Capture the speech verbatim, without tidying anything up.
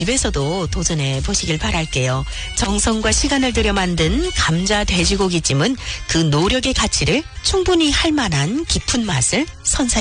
집에서도 도전해 보시길 바랄게요. 정성과 시간을 들여 만든 감자 돼지고기찜은 그 노력의 가치를 충분히 할 만한 깊은 맛을 선사해